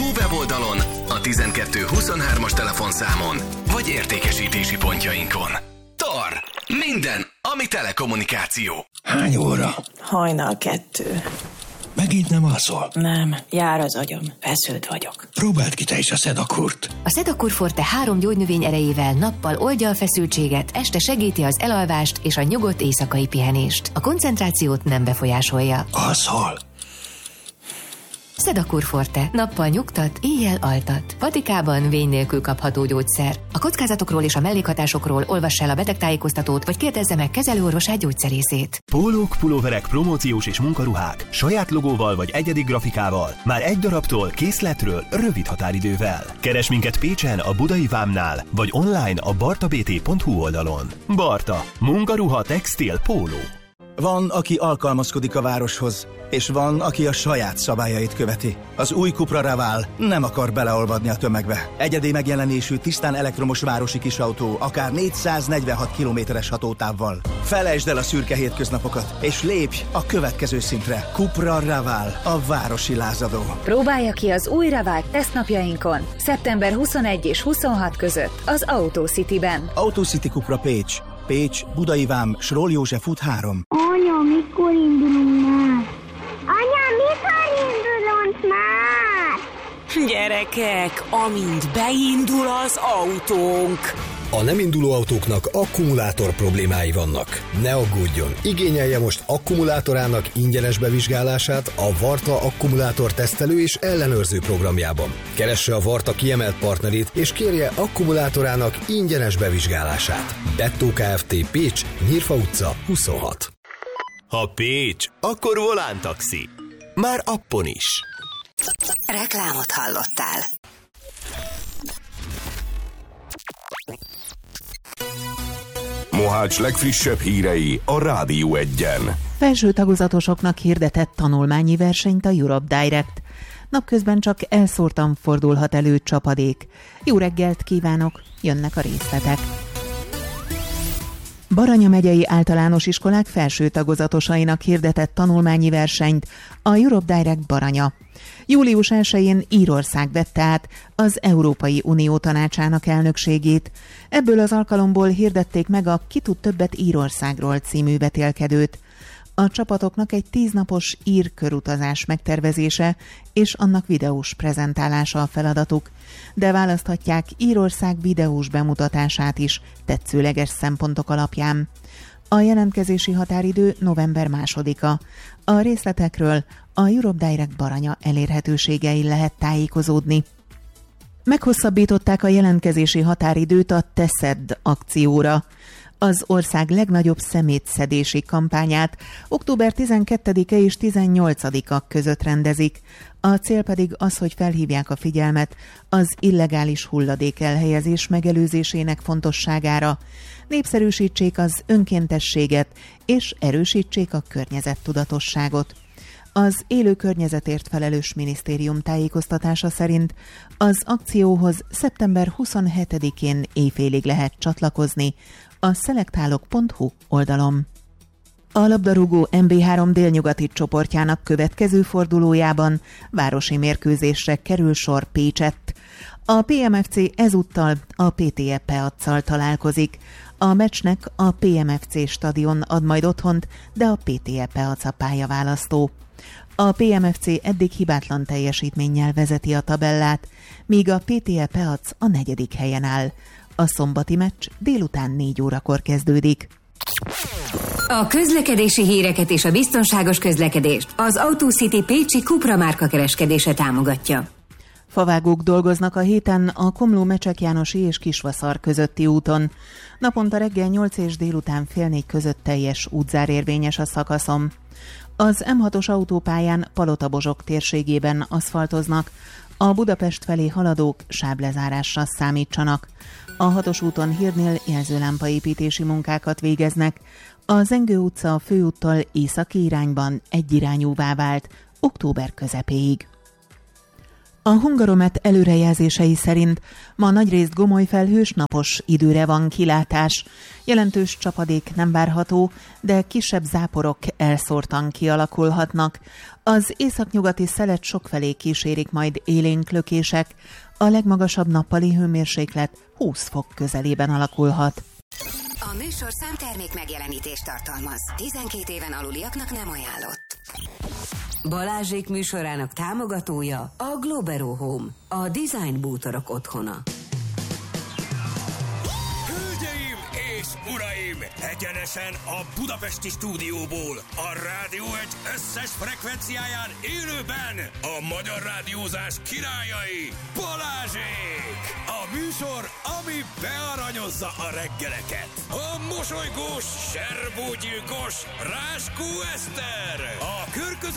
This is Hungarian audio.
weboldalon, a 1223-as telefonszámon, vagy értékesítési pontjainkon. TAR. Minden, ami telekommunikáció. Hány óra? 1:30. Megint nem alszol? Nem, jár az agyam. Feszült vagyok. Próbáld ki te is a Sedakurt. A Sedakur Forte 3 gyógynövény erejével nappal oldja a feszültséget, este segíti az elalvást és a nyugodt éjszakai pihenést. A koncentrációt nem befolyásolja. Alszol? Sedakur Forte. Nappal nyugtat, éjjel altat. Patikában vény nélkül kapható gyógyszer. A kockázatokról és a mellékhatásokról olvass el a betegtájékoztatót, vagy kérdezze meg kezelőorvosát, gyógyszerészét. Pólók, pulóverek, promóciós és munkaruhák. Saját logóval vagy egyedi grafikával. Már egy darabtól, készletről, rövid határidővel. Keres minket Pécsen a Budai Vámnál, vagy online a bartabt.hu oldalon. Barta. Munkaruha, textil, póló. Van, aki alkalmazkodik a városhoz, és van, aki a saját szabályait követi. Az új Cupra Raval nem akar beleolvadni a tömegbe. Egyedi megjelenésű, tisztán elektromos városi kisautó, akár 446 kilométeres hatótávval. Felejtsd el a szürke hétköznapokat, és lépj a következő szintre. Cupra Raval, a városi lázadó. Próbálja ki az új Raval tesztnapjainkon, szeptember 21 és 26 között az AutoCity-ben. AutoCity Cupra Pécs. Pécs, Budai Vám, Sroll József út 3. Anya, mikor indulunk már? Anya, mikor indulunk már? Gyerekek, amint beindul az autónk. A nem induló autóknak akkumulátor problémái vannak. Ne aggódjon, igényelje most akkumulátorának ingyenes bevizsgálását a Varta akkumulátor tesztelő és ellenőrző programjában. Keresse a Varta kiemelt partnerét és kérje akkumulátorának ingyenes bevizsgálását. Bettó Kft. Pécs, Nyírfa utca 26. Ha Pécs, akkor Volán taxi. Már appon is. Reklámot hallottál. Mohács legfrissebb hírei a Rádió 1-en. Felső tagozatosoknak hirdetett tanulmányi versenyt a Europe Direct. Napközben csak elszórtan fordulhat elő csapadék. Jó reggelt kívánok, jönnek a részletek. Baranya megyei általános iskolák felső tagozatosainak hirdetett tanulmányi versenyt a Europe Direct Baranya. Július 1-én Írország vette át az Európai Unió Tanácsának elnökségét. Ebből az alkalomból hirdették meg a Ki tud többet Írországról című vetélkedőt. A csapatoknak egy 10 napos ír körutazás megtervezése és annak videós prezentálása a feladatuk, de választhatják Írország videós bemutatását is tetszőleges szempontok alapján. A jelentkezési határidő november 2-a. A részletekről a Europe Direct Baranya elérhetőségein lehet tájékozódni. Meghosszabbították a jelentkezési határidőt a Te szedd akcióra. Az ország legnagyobb szemétszedési kampányát október 12-e és 18-a között rendezik. A cél pedig az, hogy felhívják a figyelmet az illegális hulladék elhelyezés megelőzésének fontosságára, népszerűsítsék az önkéntességet és erősítsék a környezettudatosságot. Az Élő Környezetért felelős minisztérium tájékoztatása szerint az akcióhoz szeptember 27-én éjfélig lehet csatlakozni a szelektálok.hu oldalon. A labdarúgó MB3 délnyugati csoportjának következő fordulójában városi mérkőzésre kerül sor Pécsett. A PMFC ezúttal a PTE Peac-szal találkozik. A meccsnek a PMFC stadion ad majd otthont, de a PTE Peac a pályaválasztó. A PMFC eddig hibátlan teljesítménnyel vezeti a tabellát, míg a PTE Peac a 4. helyen áll. A szombati meccs délután 4 órakor kezdődik. A közlekedési híreket és a biztonságos közlekedést az AutoCity pécsi Cupra márka kereskedése támogatja. Favágók dolgoznak a héten a Komló-Mecsek Jánosi és Kisvaszar közötti úton. Naponta reggel 8 és délután fél 4 között teljes útzár érvényes a szakaszon. Az M6-os autópályán Palota-Bozsok térségében aszfaltoznak, a Budapest felé haladók sáblezárásra számítsanak. A 6-os úton Hírnél jelzőlámpaépítési munkákat végeznek. A Zengő utca a főúttól északi irányban egyirányúvá vált október közepéig. A Hungaromet előrejelzései szerint ma nagyrészt gomoly felhős napos időre van kilátás. Jelentős csapadék nem várható, de kisebb záporok elszórtan kialakulhatnak. Az északnyugati szelet sokfelé kísérik majd élénk lökések. A legmagasabb nappali hőmérséklet 20 fok közelében alakulhat. A műsorszám termék megjelenítést tartalmaz. 12 éven aluliaknak nem ajánlott. Balázsék műsorának támogatója a Globero Home, a design bútorok otthona. Hölgyeim és uraim, egyenesen a budapesti stúdióból, a Rádió 1 összes frekvenciáján élőben a magyar rádiózás királyai, Balázsék! A műsor, ami bearanyozza a reggeleket. A mosolygós, serbógyilkos Ráskó Eszter, a körköző